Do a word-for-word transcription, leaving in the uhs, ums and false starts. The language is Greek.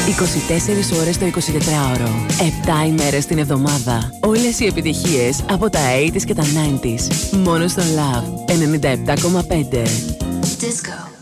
είκοσι τέσσερις ώρες το εικοσιτετράωρο. επτά ημέρες την εβδομάδα. Όλες οι επιτυχίες από τα ογδόντα και τα ενενήντα. Μόνο στο Love ενενήντα επτά κόμμα πέντε. Disco.